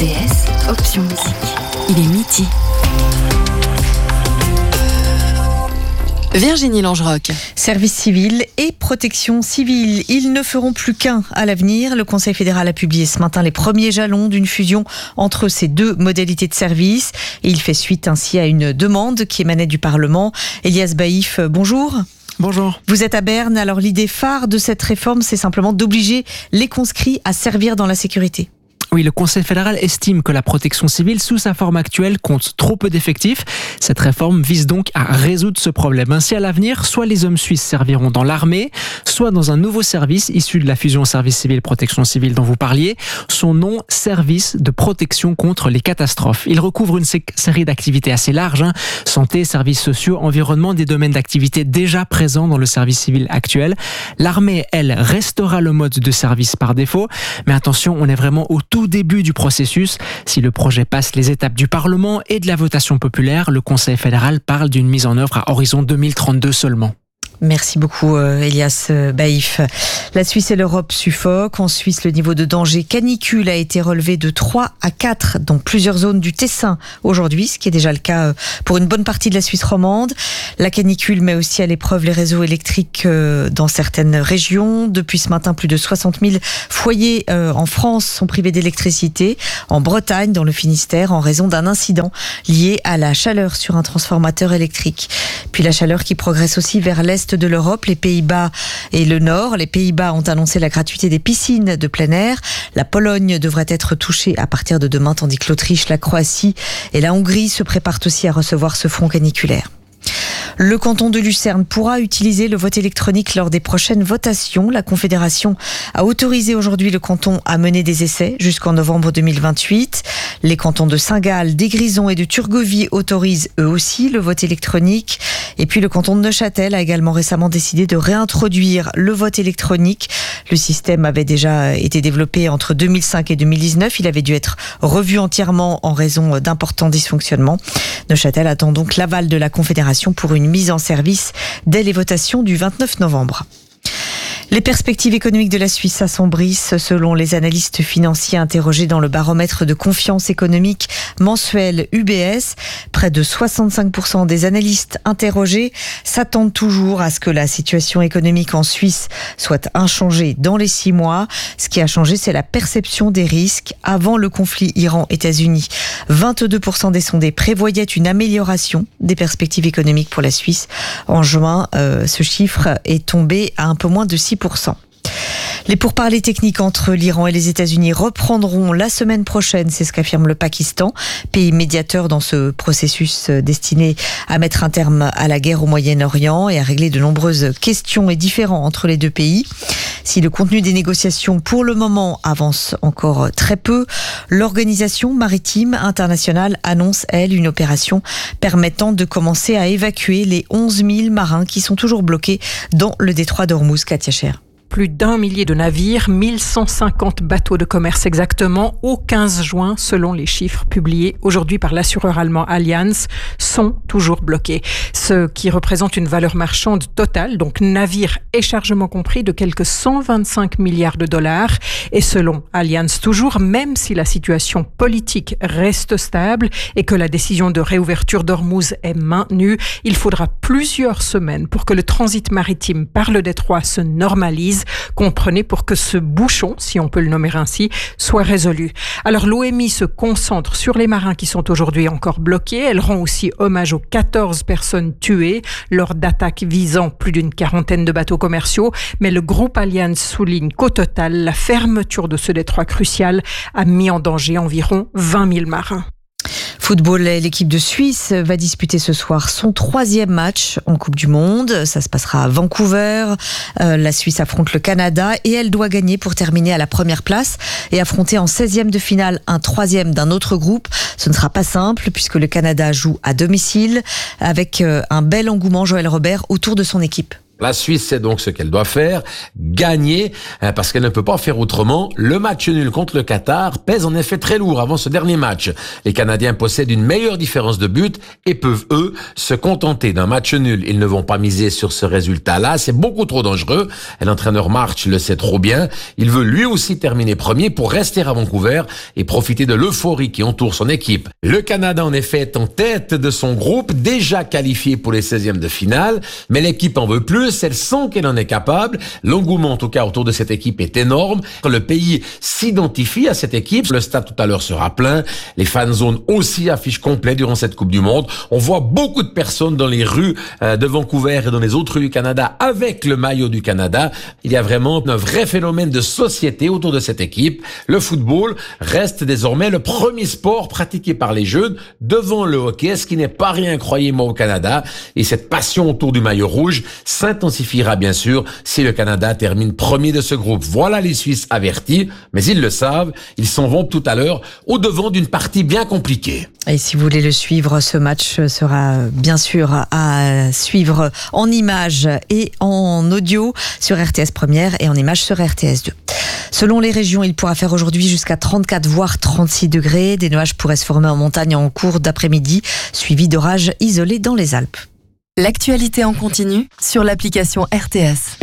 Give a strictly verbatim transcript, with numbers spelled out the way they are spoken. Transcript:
R T S, option musique. Il est midi. Virginie Langerock. Service civil et protection civile, ils ne feront plus qu'un à l'avenir. Le Conseil fédéral a publié ce matin les premiers jalons d'une fusion entre ces deux modalités de service. Et il fait suite ainsi à une demande qui émanait du Parlement. Elias Baïf, bonjour. Bonjour. Vous êtes à Berne, alors l'idée phare de cette réforme, c'est simplement d'obliger les conscrits à servir dans la sécurité. Oui, le Conseil fédéral estime que la protection civile, sous sa forme actuelle, compte trop peu d'effectifs. Cette réforme vise donc à résoudre ce problème. Ainsi, à l'avenir, soit les hommes suisses serviront dans l'armée, soit dans un nouveau service issu de la fusion service civil protection civile dont vous parliez. Son nom, service de protection contre les catastrophes. Il recouvre une sé- série d'activités assez larges, hein. Santé, services sociaux, environnement, des domaines d'activité déjà présents dans le service civil actuel. L'armée, elle, restera le mode de service par défaut. Mais attention, on est vraiment au tout Au début du processus. Si le projet passe les étapes du Parlement et de la votation populaire, le Conseil fédéral parle d'une mise en œuvre à horizon deux mille trente-deux seulement. Merci beaucoup Elias Baïf. La Suisse et l'Europe suffoquent. En Suisse, le niveau de danger canicule a été relevé de trois à quatre dans plusieurs zones du Tessin aujourd'hui, ce qui est déjà le cas pour une bonne partie de la Suisse romande. La canicule met aussi à l'épreuve les réseaux électriques dans certaines régions. Depuis ce matin, plus de soixante mille foyers en France sont privés d'électricité. En Bretagne, dans le Finistère, en raison d'un incident lié à la chaleur sur un transformateur électrique. Puis la chaleur qui progresse aussi vers l'est de l'Europe, les Pays-Bas et le Nord. Les Pays-Bas ont annoncé la gratuité des piscines de plein air. La Pologne devrait être touchée à partir de demain, tandis que l'Autriche, la Croatie et la Hongrie se préparent aussi à recevoir ce front caniculaire. Le canton de Lucerne pourra utiliser le vote électronique lors des prochaines votations. La Confédération a autorisé aujourd'hui le canton à mener des essais jusqu'en novembre deux mille vingt-huit. Les cantons de Saint-Gall, des Grisons et de Turgovie autorisent eux aussi le vote électronique. Et puis le canton de Neuchâtel a également récemment décidé de réintroduire le vote électronique. Le système avait déjà été développé entre deux mille cinq et deux mille dix-neuf. Il avait dû être revu entièrement en raison d'importants dysfonctionnements. Neuchâtel attend donc l'aval de la Confédération pour une mise en service dès les votations du vingt-neuf novembre. Les perspectives économiques de la Suisse s'assombrissent selon les analystes financiers interrogés dans le baromètre de confiance économique mensuel U B S. Près de soixante-cinq pour cent des analystes interrogés s'attendent toujours à ce que la situation économique en Suisse soit inchangée dans les six mois. Ce qui a changé, c'est la perception des risques. Avant le conflit Iran-États-Unis, vingt-deux pour cent des sondés prévoyaient une amélioration des perspectives économiques pour la Suisse. En juin, euh, ce chiffre est tombé à un peu moins de six pour cent. Les pourparlers techniques entre l'Iran et les États-Unis reprendront la semaine prochaine, c'est ce qu'affirme le Pakistan, pays médiateur dans ce processus destiné à mettre un terme à la guerre au Moyen-Orient et à régler de nombreuses questions et différends entre les deux pays. Si le contenu des négociations pour le moment avance encore très peu, l'Organisation maritime internationale annonce, elle, une opération permettant de commencer à évacuer les onze mille marins qui sont toujours bloqués dans le détroit d'Ormuz. Katia Cher. Plus d'un millier de navires, mille cent cinquante bateaux de commerce exactement, au quinze juin, selon les chiffres publiés aujourd'hui par l'assureur allemand Allianz, sont toujours bloqués. Ce qui représente une valeur marchande totale, donc navires et chargements compris, de quelques cent vingt-cinq milliards de dollars. Et selon Allianz toujours, même si la situation politique reste stable et que la décision de réouverture d'Ormuz est maintenue, il faudra plusieurs semaines pour que le transit maritime par le détroit se normalise. Comprenez, pour que ce bouchon, si on peut le nommer ainsi, soit résolu. Alors l'O M I se concentre sur les marins qui sont aujourd'hui encore bloqués. Elle rend aussi hommage aux quatorze personnes tuées lors d'attaques visant plus d'une quarantaine de bateaux commerciaux. Mais le groupe Allianz souligne qu'au total, la fermeture de ce détroit crucial a mis en danger environ vingt mille marins. Football, l'équipe de Suisse va disputer ce soir son troisième match en Coupe du Monde. Ça se passera à Vancouver. Euh, la Suisse affronte le Canada et elle doit gagner pour terminer à la première place et affronter en seizième de finale un troisième d'un autre groupe. Ce ne sera pas simple puisque le Canada joue à domicile avec un bel engouement, Joël Robert, autour de son équipe. La Suisse sait donc ce qu'elle doit faire, gagner, parce qu'elle ne peut pas faire autrement. Le match nul contre le Qatar pèse en effet très lourd avant ce dernier match. Les Canadiens possèdent une meilleure différence de but et peuvent, eux, se contenter d'un match nul. Ils ne vont pas miser sur ce résultat-là, c'est beaucoup trop dangereux. Et l'entraîneur March le sait trop bien. Il veut lui aussi terminer premier pour rester à Vancouver et profiter de l'euphorie qui entoure son équipe. Le Canada, en effet, est en tête de son groupe, déjà qualifié pour les seizièmes de finale, mais l'équipe en veut plus. Elle sent qu'elle en est capable. L'engouement, en tout cas, autour de cette équipe est énorme. Le pays s'identifie à cette équipe. Le stade, tout à l'heure, sera plein. Les fan zones aussi affichent complet durant cette Coupe du Monde. On voit beaucoup de personnes dans les rues de Vancouver et dans les autres rues du Canada avec le maillot du Canada. Il y a vraiment un vrai phénomène de société autour de cette équipe. Le football reste désormais le premier sport pratiqué par les jeunes devant le hockey, ce qui n'est pas rien, croyez-moi, au Canada. Et cette passion autour du maillot rouge s'intensifiera bien sûr si le Canada termine premier de ce groupe. Voilà les Suisses avertis, mais ils le savent, ils s'en vont tout à l'heure au devant d'une partie bien compliquée. Et si vous voulez le suivre, ce match sera bien sûr à suivre en images et en audio sur R T S Première et en images sur R T S deux. Selon les régions, il pourra faire aujourd'hui jusqu'à trente-quatre voire trente-six degrés. Des nuages pourraient se former en montagne en cours d'après-midi, suivis d'orages isolés dans les Alpes. L'actualité en continu sur l'application R T S.